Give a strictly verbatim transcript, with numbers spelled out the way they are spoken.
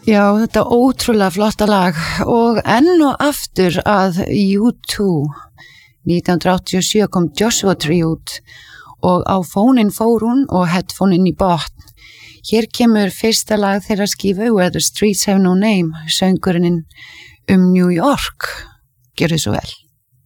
Já, þetta ótrúlega flotta lag og enn og aftur að U two nítján hundruð áttatíu og sjö kom Joshua Tree út og á fóninn fór hún og headphoneinn í botn. Hér kemur fyrsta lag þeirra skífu Where the Streets Have No Name, söngurinn um New York. Gjörðu svo vel.